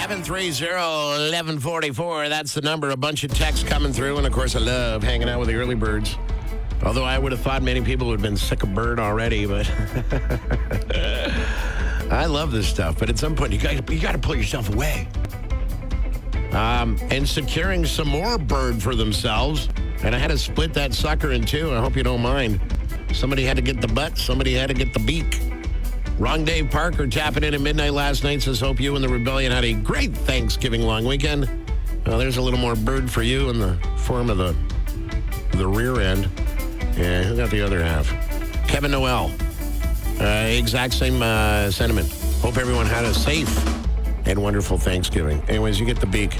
730-1144. That's the number. A bunch of texts coming through. And, of course, I love hanging out with the early birds. Although I would have thought many people would have been sick of bird already. But I love this stuff. But at some point, you got to pull yourself away. And securing some more bird for themselves. And I had to split that sucker in two. I hope you don't mind. Somebody had to get the butt. Somebody had to get the beak. Wrong Dave Parker tapping in at midnight last night says, hope you and the Rebellion had a great Thanksgiving long weekend. Well, there's a little more bird for you in the form of the rear end. Yeah, who got the other half? Kevin Noel. Exact same sentiment. Hope everyone had a safe and wonderful Thanksgiving. Anyways, you get the beak.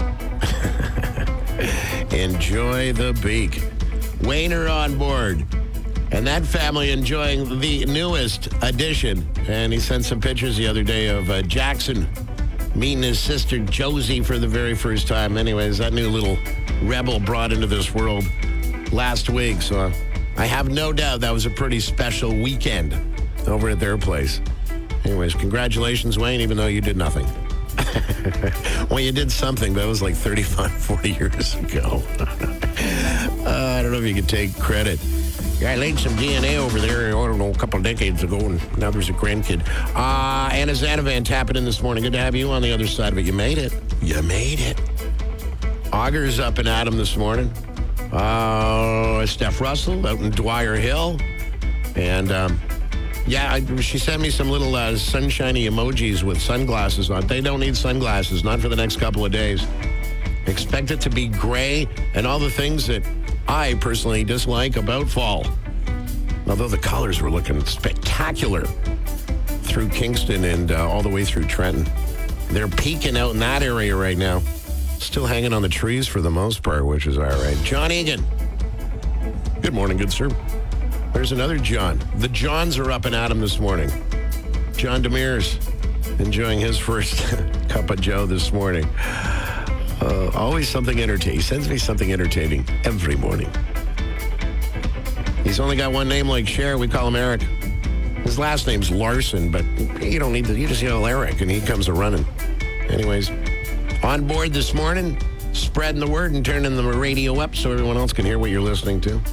Enjoy the beak. Wayner on board. And that family enjoying the newest addition. And he sent some pictures the other day of Jackson meeting his sister Josie for the very first time. Anyways, that new little rebel brought into this world last week. So I have no doubt that was a pretty special weekend over at their place. Anyways, congratulations, Wayne, even though you did nothing. Well, you did something, but it was like 35, 40 years ago. I don't know if you could take credit. Yeah, I laid some DNA over there, I don't know, a couple of decades ago, and now there's a grandkid. Anna Zanovan tapping in this morning. Good to have you on the other side of it. You made it. You made it. Auger's up and at 'em this morning. Steph Russell out in Dwyer Hill. And, she sent me some little sunshiny emojis with sunglasses on. They don't need sunglasses, not for the next couple of days. Expect it to be gray and all the things that I personally dislike about fall. Although the colors were looking spectacular through Kingston and all the way through Trenton. They're peaking out in that area right now. Still hanging on the trees for the most part, which is all right. John Egan. Good morning, good sir. There's another John. The Johns are up and at 'em this morning. John Demers enjoying his first cup of Joe this morning. Always something entertaining. He sends me something entertaining every morning. He's only got one name like Cher. We call him Eric. His last name's Larson, but you don't need to. You just yell Eric, and he comes a-running. Anyways, on board this morning, spreading the word and turning the radio up so everyone else can hear what you're listening to.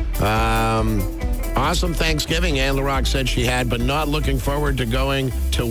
Awesome Thanksgiving, Anne LaRock said she had, but not looking forward to going to